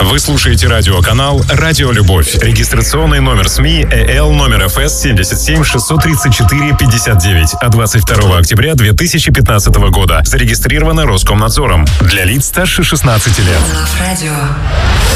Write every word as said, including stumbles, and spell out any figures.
Вы слушаете радиоканал «Радио Любовь». Регистрационный номер СМИ ЭЛ номер эф эс семьдесят семь шестьсот тридцать четыре пятьдесят девять от двадцать второго октября две тысячи пятнадцатого года. Зарегистрировано Роскомнадзором. Для лиц старше шестнадцати лет.